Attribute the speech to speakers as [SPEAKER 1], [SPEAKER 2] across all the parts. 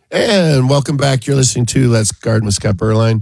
[SPEAKER 1] And welcome back. You're listening to Let's Garden with Scott Berline.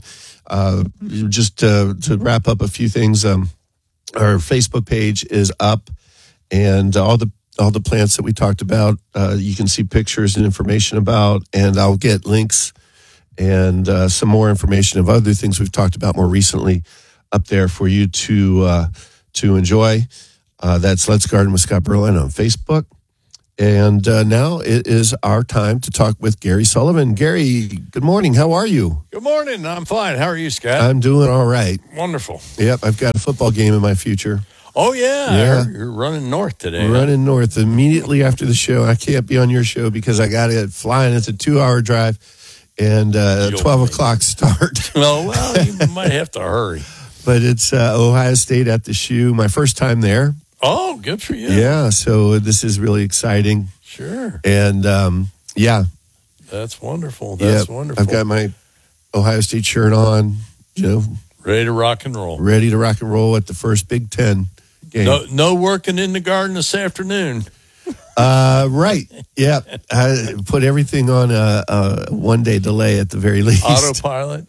[SPEAKER 1] Just to wrap up a few things, our Facebook page is up, and all the plants that we talked about, you can see pictures and information about, and I'll get links and some more information of other things we've talked about more recently up there for you to enjoy. That's Let's Garden with Scott Berline on Facebook. And now it is our time to talk with Gary Sullivan. Gary, good morning. How are you?
[SPEAKER 2] Good morning. I'm fine. How are you, Scott?
[SPEAKER 1] I'm doing all right.
[SPEAKER 2] Wonderful.
[SPEAKER 1] Yep, I've got a football game in my future.
[SPEAKER 2] Oh, yeah. You're running north today.
[SPEAKER 1] Running north immediately after the show. I can't be on your show because I got to fly, and it's a 2-hour drive and 12 o'clock start.
[SPEAKER 2] well, you might have to hurry.
[SPEAKER 1] But it's Ohio State at the Shoe, my first time there.
[SPEAKER 2] Oh, good for you.
[SPEAKER 1] Yeah, so this is really exciting.
[SPEAKER 2] Sure.
[SPEAKER 1] And, yeah.
[SPEAKER 2] That's wonderful. That's wonderful.
[SPEAKER 1] I've got my Ohio State shirt on,
[SPEAKER 2] ready to rock and roll.
[SPEAKER 1] Ready to rock and roll at the first Big Ten game.
[SPEAKER 2] No working in the garden this afternoon.
[SPEAKER 1] Right. Yeah. I put everything on a one-day delay at the very least.
[SPEAKER 2] Autopilot.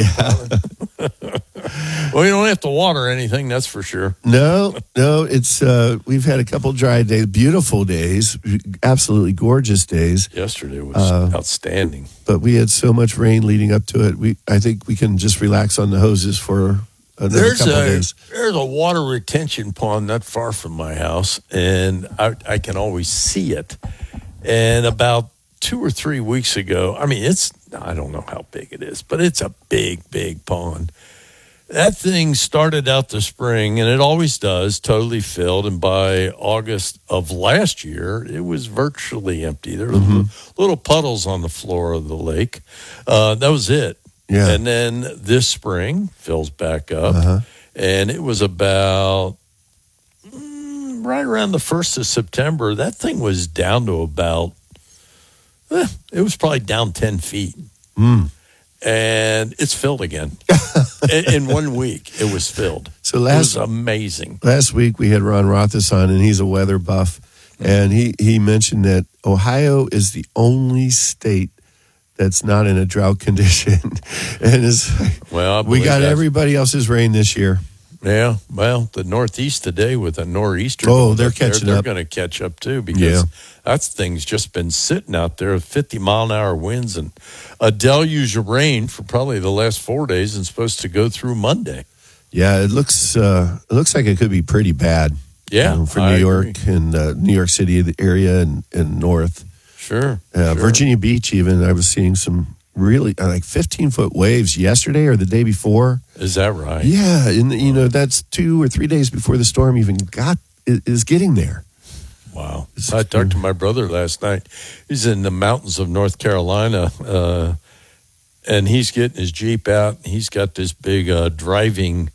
[SPEAKER 1] Yeah.
[SPEAKER 2] Well, you don't have to water anything, that's for sure.
[SPEAKER 1] No. It's we've had a couple dry days, beautiful days, absolutely gorgeous days.
[SPEAKER 2] Yesterday was outstanding.
[SPEAKER 1] But we had so much rain leading up to it. I think we can just relax on the hoses for another couple of days.
[SPEAKER 2] There's a water retention pond not far from my house, and I can always see it. And about 2 or 3 weeks ago, I don't know how big it is, but it's a big, big pond. That thing started out the spring, and it always does, totally filled. And by August of last year, it was virtually empty. There were little puddles on the floor of the lake. That was it.
[SPEAKER 1] Yeah.
[SPEAKER 2] And then this spring fills back up, and it was about right around the 1st of September. That thing was down to about, it was probably down 10 feet. And it's filled again. In 1 week, it was filled. So it was amazing.
[SPEAKER 1] Last week, we had Ron Rothis on, and he's a weather buff. And he mentioned that Ohio is the only state that's not in a drought condition. And we got everybody else's rain this year.
[SPEAKER 2] Yeah, well, the Northeast today with a nor'easter.
[SPEAKER 1] Oh, they're catching
[SPEAKER 2] up.
[SPEAKER 1] They're
[SPEAKER 2] going to catch up, too, because that thing's just been sitting out there with 50-mile-an-hour winds and a deluge of rain for probably the last 4 days and supposed to go through Monday.
[SPEAKER 1] Yeah, it looks like it could be pretty bad.
[SPEAKER 2] Yeah,
[SPEAKER 1] for New York and New York City, the area and north.
[SPEAKER 2] Sure.
[SPEAKER 1] Virginia Beach, even, I was seeing some really 15-foot waves yesterday or the day before.
[SPEAKER 2] Is that right?
[SPEAKER 1] Yeah, and that's 2 or 3 days before the storm even is getting there.
[SPEAKER 2] Wow. I talked to my brother last night. He's in the mountains of North Carolina, and he's getting his Jeep out. He's got this big driving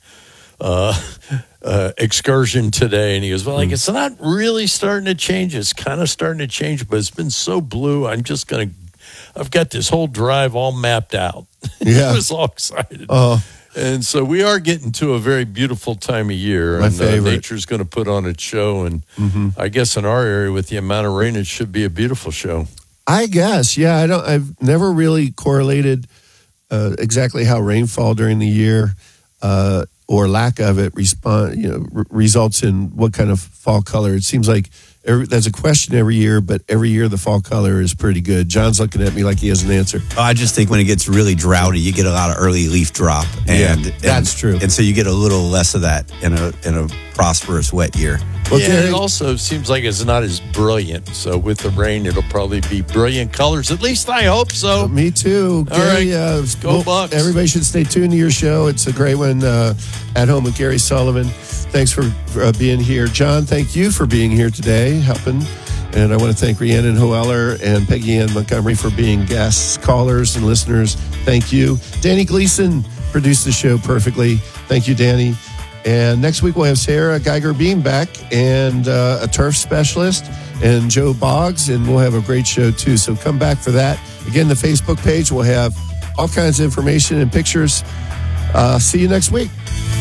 [SPEAKER 2] excursion today, and he goes, well, it's not really starting to change. It's kind of starting to change, but it's been so blue. I've got this whole drive all mapped out.
[SPEAKER 1] Yeah.
[SPEAKER 2] He was all excited. And so we are getting to a very beautiful time of year.
[SPEAKER 1] My favorite.
[SPEAKER 2] Nature's going to put on its show. And I guess in our area, with the amount of rain, it should be a beautiful show.
[SPEAKER 1] I guess, yeah. I've never really correlated exactly how rainfall during the year or lack of it results in what kind of fall color. It seems like that's a question every year, but every year the fall color is pretty good. John's looking at me like he has an answer.
[SPEAKER 3] I just think when it gets really droughty, you get a lot of early leaf drop, and
[SPEAKER 1] that's true.
[SPEAKER 3] And so you get a little less of that in a prosperous wet year.
[SPEAKER 2] Well, it also seems like it's not as brilliant. So with the rain, it'll probably be brilliant colors. At least I hope so.
[SPEAKER 1] Me too.
[SPEAKER 2] All right, go Bucks.
[SPEAKER 1] Everybody should stay tuned to your show. It's a great one, At Home with Gary Sullivan. Thanks for being here. John, thank you for being here today, helping. And I want to thank Rhiannon Hoeller and Peggy Ann Montgomery for being guests, callers, and listeners. Thank you. Danny Gleason produced the show perfectly. Thank you, Danny. And next week we'll have Sarah Geiger-Beam back and a turf specialist and Joe Boggs, and we'll have a great show too. So come back for that. Again, the Facebook page will have all kinds of information and pictures. See you next week.